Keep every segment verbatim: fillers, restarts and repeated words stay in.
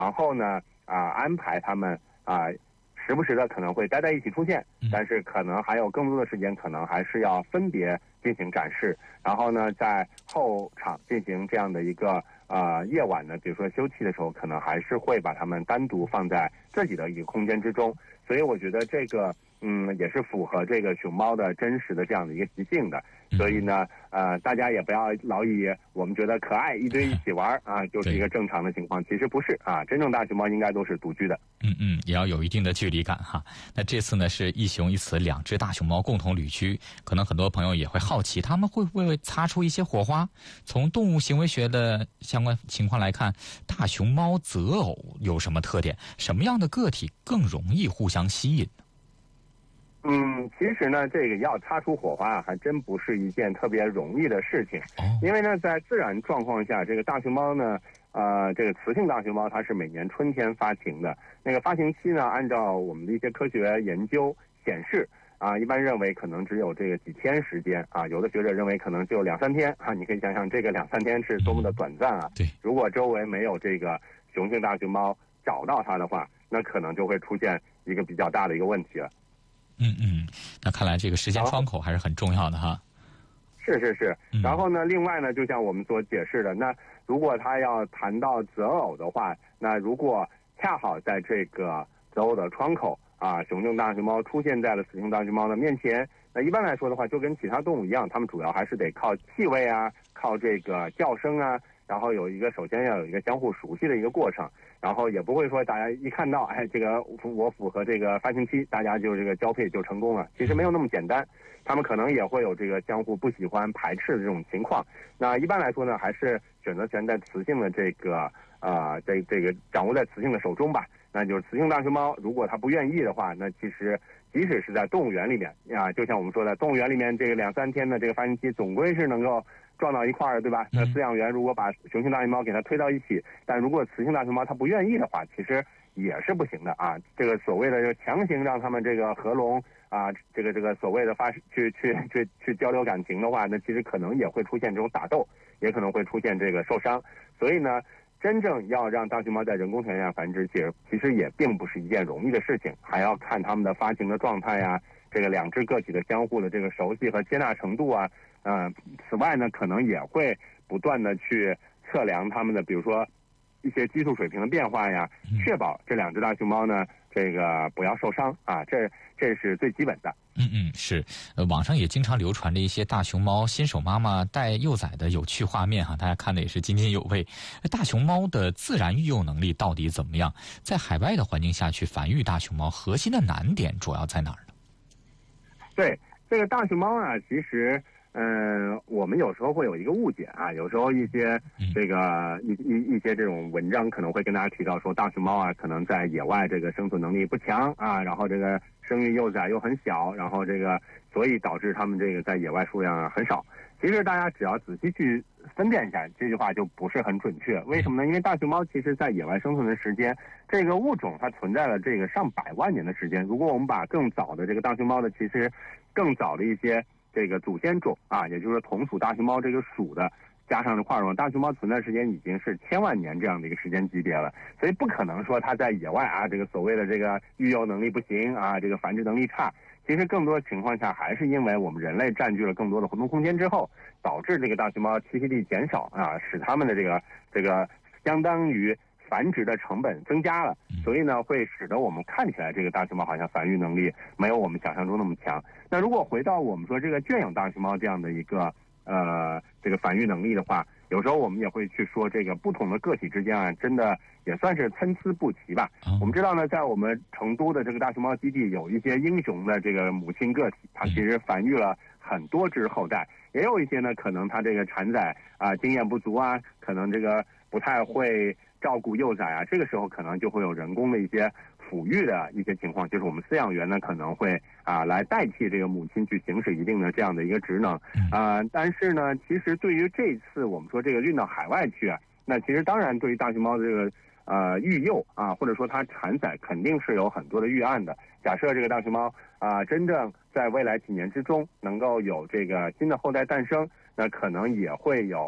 然后呢啊、呃、安排他们啊、呃、时不时的可能会待在一起出现，但是可能还有更多的时间可能还是要分别进行展示，然后呢在后场进行这样的一个呃夜晚呢，比如说休憩的时候，可能还是会把他们单独放在自己的一个空间之中。所以我觉得这个嗯也是符合这个熊猫的真实的这样的一个习性的。所以呢呃大家也不要老以我们觉得可爱一堆一起玩啊就是一个正常的情况，其实不是啊，真正大熊猫应该都是独居的。 嗯嗯，也要有一定的距离感哈。那这次呢是一熊一雌两只大熊猫共同旅居，可能很多朋友也会好奇，他们会不会擦出一些火花？从动物行为学的相关情况来看，大熊猫择偶有什么特点？什么样的个体更容易互相吸引？ 嗯，其实呢，这个要擦出火花还真不是一件特别容易的事情。 哦， 因为呢，在自然状况下，这个大熊猫呢，呃，这个雌性大熊猫它是每年春天发情的。那个发情期呢，按照我们的一些科学研究显示，啊，一般认为可能只有这个几天时间啊，有的学者认为可能就两三天啊。你可以想想，这个两三天是多么的短暂啊！ 对， 如果周围没有这个雄性大熊猫找到它的话，那可能就会出现一个比较大的一个问题了。 嗯嗯，那看来这个时间窗口还是很重要的哈。 是是是，然后呢，另外呢，就像我们所解释的，那如果他要谈到择偶的话，那如果恰好在这个择偶的窗口啊，雄性大熊猫出现在了雌性大熊猫的面前，那一般来说的话，就跟其他动物一样，它们主要还是得靠气味啊，靠这个叫声啊，然后有一个首先要有一个相互熟悉的一个过程，然后也不会说大家一看到，哎，这个我符合这个发情期，大家就这个交配就成功了。其实没有那么简单，他们可能也会有这个相互不喜欢、排斥的这种情况。那一般来说呢，还是选择权在雌性的这个呃，这这个掌握在雌性的手中吧。那就是雌性大熊猫，如果它不愿意的话，那其实即使是在动物园里面啊，就像我们说的，动物园里面这个两三天的这个发情期，总归是能够撞到一块儿，对吧？那饲养员如果把雄性大熊猫给它推到一起，但如果雌性大熊猫它不愿意的话，其实也是不行的啊。这个所谓的强行让他们这个合笼啊，这个这个所谓的发去去去去交流感情的话，那其实可能也会出现这种打斗，也可能会出现这个受伤。所以呢，真正要让大熊猫在人工条件下繁殖，其实其实也并不是一件容易的事情，还要看它们的发情的状态呀、啊，这个两只个体的相互的这个熟悉和接纳程度啊。呃，此外呢，可能也会不断的去测量它们的，比如说一些激素水平的变化呀，确保这两只大熊猫呢，这个不要受伤啊，这这是最基本的。 嗯嗯，是，呃，网上也经常流传着一些大熊猫新手妈妈带幼崽的有趣画面哈，大家看的也是津津有味。大熊猫的自然育幼能力到底怎么样？在海外的环境下去繁育大熊猫，核心的难点主要在哪儿呢？ 对，这个大熊猫啊，其实。嗯，我们有时候会有一个误解啊，有时候一些这个一一一些这种文章可能会跟大家提到说，大熊猫啊可能在野外这个生存能力不强啊，然后这个生育幼崽又很小，然后这个所以导致它们这个在野外数量很少。其实大家只要仔细去分辨一下，这句话就不是很准确。为什么呢？因为大熊猫其实在野外生存的时间，这个物种它存在了这个上百万年的时间。如果我们把更早的这个大熊猫的，其实更早的一些这个祖先种啊，也就是同属大熊猫这个属的，加上这块种，大熊猫存在时间已经是千万年这样的一个时间级别了，所以不可能说它在野外啊，这个所谓的这个育幼能力不行啊，这个繁殖能力差。其实更多情况下还是因为我们人类占据了更多的活动空间之后，导致这个大熊猫栖息地减少啊，使它们的这个这个相当于繁殖的成本增加了，所以呢，会使得我们看起来这个大熊猫好像繁育能力没有我们想象中那么强。那如果回到我们说这个圈养大熊猫这样的一个呃这个繁育能力的话，有时候我们也会去说这个不同的个体之间啊，真的也算是参差不齐吧。我们知道呢，在我们成都的这个大熊猫基地，有一些英雄的这个母亲个体，它其实繁育了很多只后代，也有一些呢，可能它这个产崽啊经验不足啊，可能这个不太会照顾幼崽啊，这个时候可能就会有人工的一些抚育的一些情况，就是我们饲养员呢可能会啊来代替这个母亲去行使一定的这样的一个职能啊。但是呢，其实对于这次我们说这个运到海外去啊，那其实当然对于大熊猫这个呃育幼啊，或者说它产崽肯定是有很多的预案的。假设这个大熊猫啊真正在未来几年之中能够有这个新的后代诞生，那可能也会有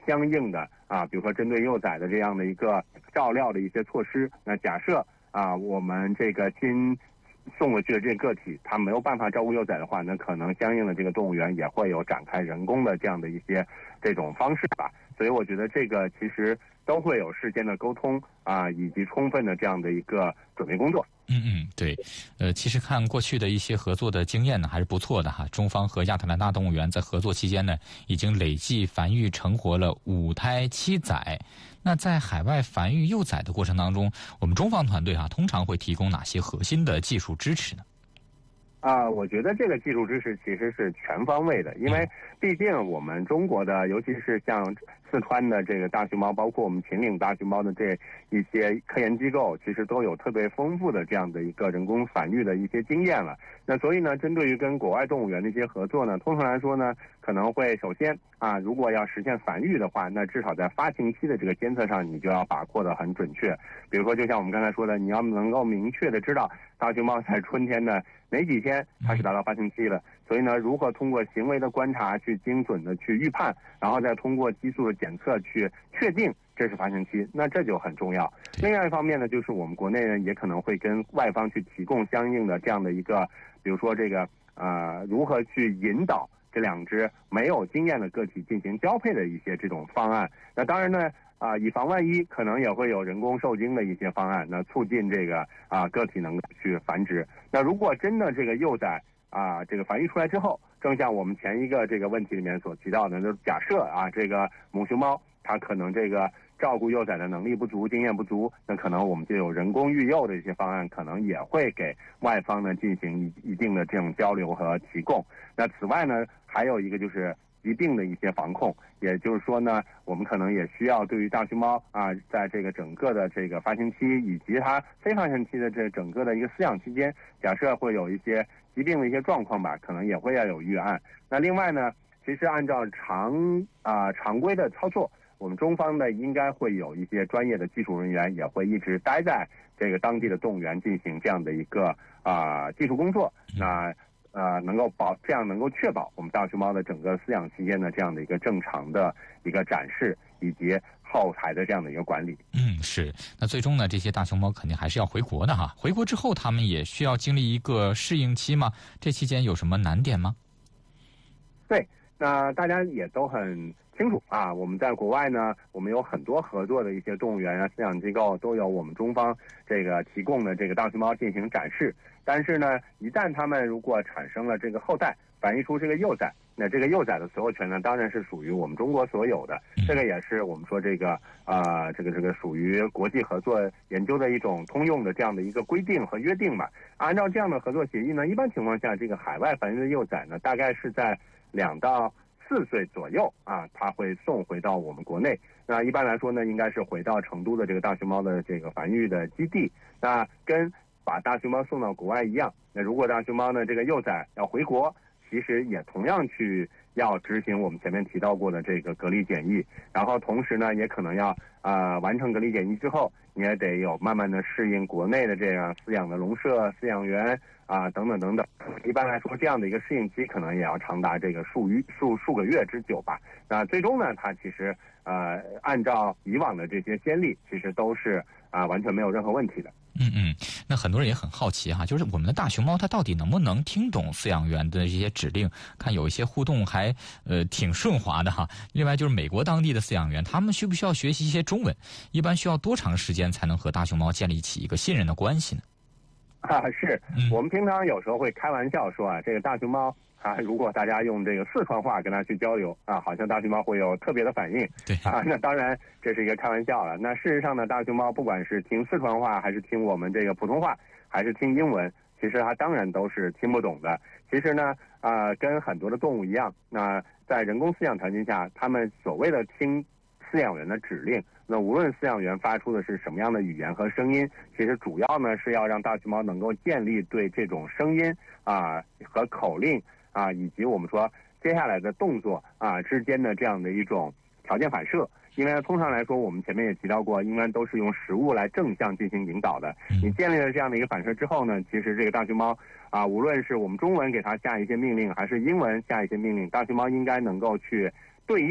相应的啊，比如说针对幼崽的这样的一个照料的一些措施。那假设啊，我们这个新送过去的这个个体，它没有办法照顾幼崽的话，那可能相应的这个动物园也会有展开人工的这样的一些这种方式吧。所以我觉得这个其实都会有事先的沟通啊，以及充分的这样的一个准备工作。 嗯嗯，对，呃，其实看过去的一些合作的经验呢，还是不错的哈。中方和亚特兰大动物园在合作期间呢，已经累计繁育成活了五胎七崽。那在海外繁育幼崽的过程当中，我们中方团队哈、啊，通常会提供哪些核心的技术支持呢？ 啊，我觉得这个技术支持其实是全方位的，因为毕竟我们中国的，尤其是像四川的这个大熊猫，包括我们秦岭大熊猫的这一些科研机构，其实都有特别丰富的这样的一个人工繁育的一些经验了。那所以呢，针对于跟国外动物园的一些合作呢，通常来说呢，可能会首先啊，如果要实现繁育的话，那至少在发情期的这个监测上，你就要把握的很准确。比如说，就像我们刚才说的，你要能够明确的知道大熊猫在春天的哪几天它是达到发情期了，所以呢，如何通过行为的观察去精准的去预判，然后再通过激素的检测去确定这是发情期，那这就很重要。另外一方面呢，就是我们国内人也可能会跟外方去提供相应的这样的一个，比如说这个呃如何去引导这两只没有经验的个体进行交配的一些这种方案。那当然呢。啊，以防万一，可能也会有人工受精的一些方案，那促进这个啊个体能够去繁殖。那如果真的这个幼崽啊这个繁育出来之后，正像我们前一个这个问题里面所提到的，就假设啊这个母熊猫它可能这个照顾幼崽的能力不足、经验不足，那可能我们就有人工育幼的一些方案，可能也会给外方呢进行一一定的这种交流和提供。那此外呢，还有一个就是疾病的一些防控，也就是说呢，我们可能也需要对于大熊猫啊，在这个整个的这个发情期以及它非发情期的这整个的一个饲养期间，假设会有一些疾病的一些状况吧，可能也会要有预案。那另外呢，其实按照常啊、呃、常规的操作，我们中方呢应该会有一些专业的技术人员，也会一直待在这个当地的动物园进行这样的一个啊、呃、技术工作。那呃，能够保这样能够确保我们大熊猫的整个饲养期间的这样的一个正常的一个展示，以及后台的这样的一个管理。 嗯，是。那最终呢，这些大熊猫肯定还是要回国的哈。回国之后，他们也需要经历一个适应期吗？这期间有什么难点吗？ 对，那大家也都很清楚啊，我们在国外呢，我们有很多合作的一些动物园啊、饲养机构都有我们中方这个提供的这个大熊猫进行展示。但是呢，一旦它们如果产生了这个后代，繁育出这个幼崽，那这个幼崽的所有权呢，当然是属于我们中国所有的。这个也是我们说这个啊、呃，这个这个属于国际合作研究的一种通用的这样的一个规定和约定嘛。按照这样的合作协议呢，一般情况下，这个海外繁育的幼崽呢，大概是在两到四岁左右啊，它会送回到我们国内。那一般来说呢，应该是回到成都的这个大熊猫的这个繁育的基地。那跟把大熊猫送到国外一样，那如果大熊猫呢这个幼崽要回国，其实也同样去要执行我们前面提到过的这个隔离检疫，然后同时呢也可能要呃完成隔离检疫之后，你也得有慢慢的适应国内的这样饲养的笼舍、饲养员啊、呃、等等等等。一般来说，这样的一个适应期可能也要长达这个数月数数个月之久吧。那最终呢，它其实呃按照以往的这些先例，其实都是啊、呃、完全没有任何问题的。 嗯嗯，那很多人也很好奇哈，就是我们的大熊猫它到底能不能听懂饲养员的这些指令？看有一些互动还呃挺顺滑的哈。另外就是美国当地的饲养员，他们需不需要学习一些中文？一般需要多长时间才能和大熊猫建立起一个信任的关系呢？ 啊，是我们平常有时候会开玩笑说啊，这个大熊猫啊，如果大家用这个四川话跟它去交流啊，好像大熊猫会有特别的反应。 对啊，那当然这是一个开玩笑了。那事实上呢，大熊猫不管是听四川话，还是听我们这个普通话，还是听英文，其实它当然都是听不懂的。其实呢，啊、呃，跟很多的动物一样，那在人工饲养条件下，它们所谓的听饲养员的指令，那无论饲养员发出的是什么样的语言和声音，其实主要呢是要让大熊猫能够建立对这种声音啊和口令啊，以及我们说接下来的动作啊之间的这样的一种条件反射。因为通常来说，我们前面也提到过，应该都是用食物来正向进行引导的。你建立了这样的一个反射之后呢，其实这个大熊猫啊，无论是我们中文给它下一些命令，还是英文下一些命令，大熊猫应该能够去对应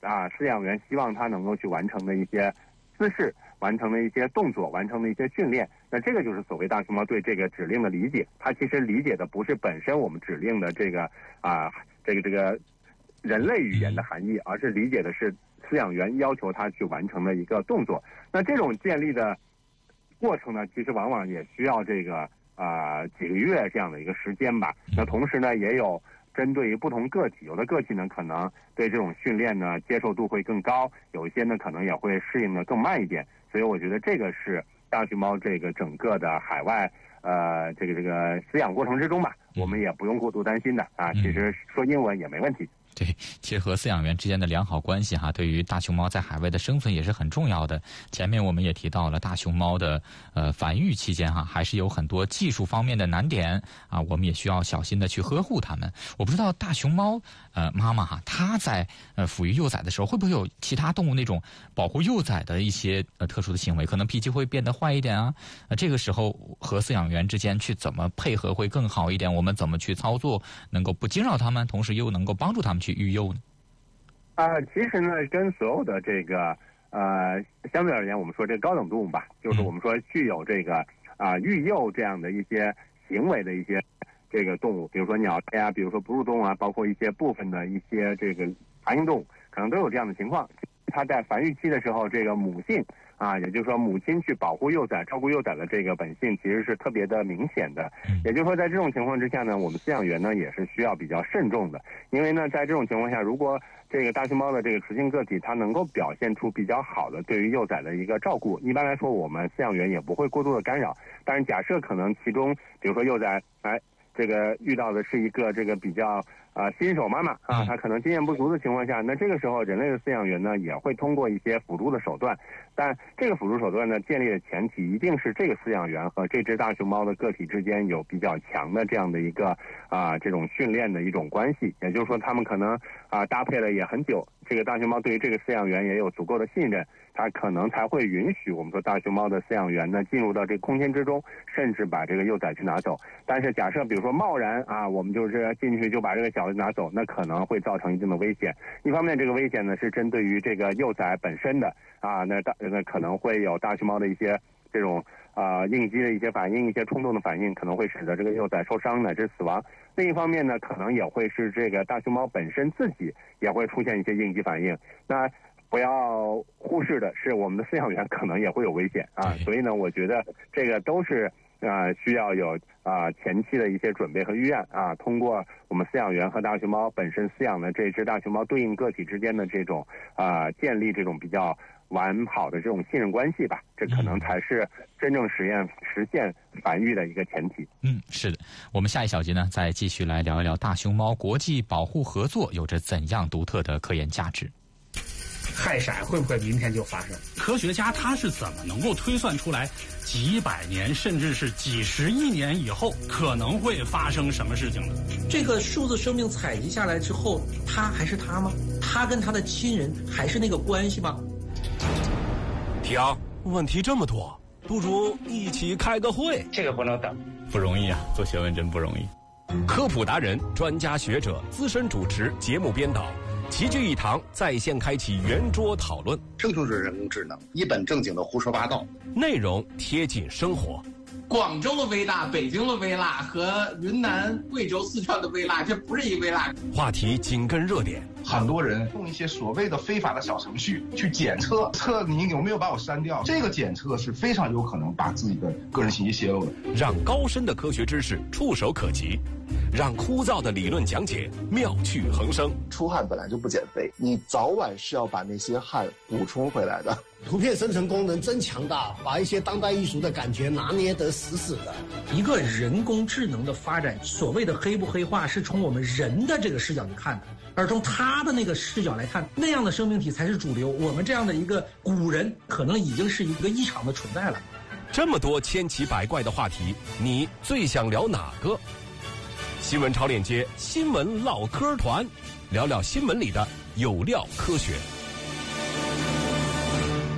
啊饲养员希望它能够去完成的一些姿势、完成的一些动作、完成的一些训练。那这个就是所谓大熊猫对这个指令的理解，它其实理解的不是本身我们指令的这个啊这个这个人类语言的含义，而是理解的是饲养员要求它去完成的一个动作。那这种建立的过程呢，其实往往也需要这个啊、呃、几个月这样的一个时间吧。那同时呢，也有针对于不同个体，有的个体呢可能对这种训练呢接受度会更高，有一些呢可能也会适应的更慢一点。所以我觉得这个是大熊猫这个整个的海外呃这个这个饲养过程之中吧，我们也不用过度担心的啊。其实说英文也没问题。 对，其实和饲养员之间的良好关系哈，对于大熊猫在海外的生存也是很重要的。前面我们也提到了大熊猫的呃繁育期间哈，还是有很多技术方面的难点啊，我们也需要小心的去呵护它们。我不知道大熊猫呃妈妈哈，它在呃抚育幼崽的时候，会不会有其他动物那种保护幼崽的一些呃特殊的行为，可能脾气会变得坏一点啊？呃，这个时候和饲养员之间去怎么配合会更好一点？我们怎么去操作，能够不惊扰它们，同时又能够帮助它们去育幼呢？ 啊、呃，其实呢，跟所有的这个呃，相对而言，我们说这个高等动物吧，就是我们说具有这个啊、呃、育幼这样的一些行为的一些这个动物，比如说鸟类啊，比如说哺乳动物啊，包括一些部分的一些这个爬行动物，可能都有这样的情况。它在繁育期的时候，这个母性啊，也就是说母亲去保护幼崽、照顾幼崽的这个本性，其实是特别的明显的。也就是说，在这种情况之下呢，我们饲养员呢也是需要比较慎重的，因为呢，在这种情况下，如果这个大熊猫的这个雌性个体它能够表现出比较好的对于幼崽的一个照顾，一般来说我们饲养员也不会过度的干扰。但是假设可能其中，比如说幼崽哎。这个遇到的是一个这个比较啊、呃、新手妈妈啊，她可能经验不足的情况下，那这个时候人类的饲养员呢也会通过一些辅助的手段，但这个辅助手段呢建立的前提一定是这个饲养员和这只大熊猫的个体之间有比较强的这样的一个啊、呃、这种训练的一种关系，也就是说他们可能啊、呃、搭配了也很久，这个大熊猫对于这个饲养员也有足够的信任，它可能才会允许我们说大熊猫的饲养员呢进入到这个空间之中，甚至把这个幼崽去拿走。但是假设比如说贸然啊，我们就是进去就把这个小的拿走，那可能会造成一定的危险。一方面这个危险呢是针对于这个幼崽本身的啊，那大那可能会有大熊猫的一些这种啊、呃、应激的一些反应，一些冲动的反应，可能会使得这个幼崽受伤乃至死亡。另一方面呢，可能也会是这个大熊猫本身自己也会出现一些应激反应。那不要忽视的是，我们的饲养员可能也会有危险啊，所以呢，我觉得这个都是啊、呃、需要有啊、呃、前期的一些准备和预案啊，通过我们饲养员和大熊猫本身饲养的这只大熊猫对应个体之间的这种啊、呃、建立这种比较完好的这种信任关系吧，这可能才是真正实验实现繁育的一个前提。 嗯，是的。我们下一小节呢，再继续来聊一聊大熊猫国际保护合作有着怎样独特的科研价值。 害闪会不会明天就发生？ 科学家他是怎么能够推算出来几百年甚至是几十亿年以后可能会发生什么事情呢？ 这个数字生命采集下来之后，他还是他吗？他跟他的亲人还是那个关系吗？ 婷，问题这么多，不如一起开个会。 这个不能等， 不容易啊，做学问真不容易。 科普达人、专家学者、资深主持、节目编导齐聚一堂，在线开启圆桌讨论。 这就是人工智能，一本正经的胡说八道， 内容贴近生活。 广州的微辣、北京的微辣和云南、贵州、四川的微辣，这不是一微辣。 话题紧跟热点， 很多人用一些所谓的非法的小程序去检测，测你有没有把我删掉。这个检测是非常有可能把自己的个人信息泄露的。 让高深的科学知识触手可及，让枯燥的理论讲解妙趣横生。 出汗本来就不减肥，你早晚是要把那些汗补充回来的。 图片生成功能真强大，把一些当代艺术的感觉拿捏得死死的。 一个人工智能的发展，所谓的黑不黑化是从我们人的这个视角去看的，而从他的那个视角来看，那样的生命体才是主流。我们这样的一个古人，可能已经是一个异常的存在了。 这么多千奇百怪的话题，你最想聊哪个？新闻超链接新闻唠嗑团，聊聊新闻里的有料科学。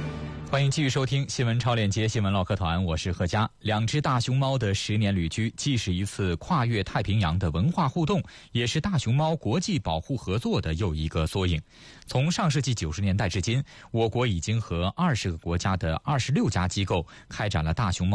欢迎继续收听新闻超链接新闻唠嗑团，我是贺佳。两只大熊猫的十年旅居，既是一次跨越太平洋的文化互动，也是大熊猫国际保护合作的又一个缩影。从上世纪九十年代至今，我国已经和二十个国家的二十六家机构开展了大熊猫